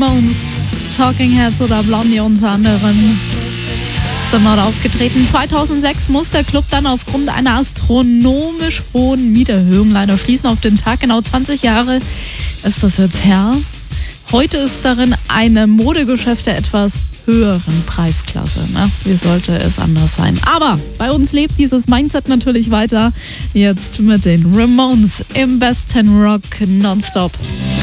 Ramones, Talking Heads oder Blondie unter anderem sind dort aufgetreten. 2006 muss der Club dann aufgrund einer astronomisch hohen Mieterhöhung leider schließen. Auf den Tag genau 20 Jahre ist das jetzt her. Heute ist darin ein Modegeschäft der etwas höheren Preisklasse. Ne? Wie sollte es anders sein? Aber bei uns lebt dieses Mindset natürlich weiter. Jetzt mit den Ramones im besten Rock nonstop.